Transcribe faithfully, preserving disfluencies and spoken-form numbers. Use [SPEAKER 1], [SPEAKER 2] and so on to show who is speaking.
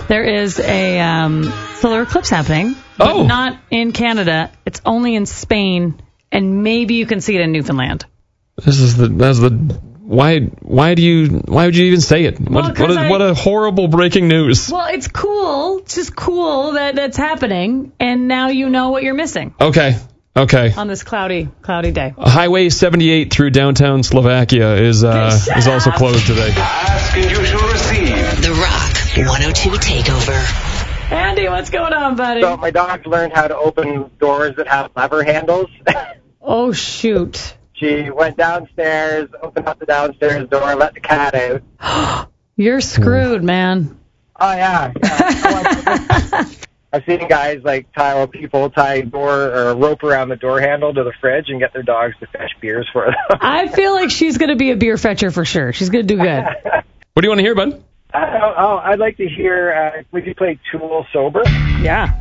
[SPEAKER 1] There is a um, solar eclipse happening, but
[SPEAKER 2] Oh.
[SPEAKER 1] not in Canada. It's only in Spain, and maybe you can see it in Newfoundland.
[SPEAKER 2] This is the that's the why why do you why would you even say it? What
[SPEAKER 1] Well, 'cause
[SPEAKER 2] what, a,
[SPEAKER 1] I-
[SPEAKER 2] what a horrible breaking news.
[SPEAKER 1] Well, it's cool. It's just cool that that's happening, and now you know what you're missing
[SPEAKER 2] Okay. Okay.
[SPEAKER 1] on this cloudy, cloudy day.
[SPEAKER 2] Highway seventy-eight through downtown Slovakia is uh,
[SPEAKER 1] Shut
[SPEAKER 2] is also
[SPEAKER 1] up.
[SPEAKER 2] closed today.
[SPEAKER 3] Ask and you shall receive.
[SPEAKER 4] The Rock one oh two Takeover.
[SPEAKER 1] Andy, what's going on, buddy?
[SPEAKER 5] So my dog learned how to open doors that have lever handles.
[SPEAKER 1] Oh, shoot.
[SPEAKER 5] She went downstairs, opened up the downstairs door, let the cat out.
[SPEAKER 1] You're screwed, man.
[SPEAKER 5] Oh, yeah. yeah. I've seen guys like tie or people tie a door or a rope around the door handle to the fridge and get their dogs to fetch beers for them.
[SPEAKER 1] I feel like she's going to be a beer fetcher for sure. She's going to do good.
[SPEAKER 2] What do you want to hear, bud?
[SPEAKER 5] I don't know. Oh, I'd like to hear, uh, would you play Tool sober?
[SPEAKER 1] Yeah.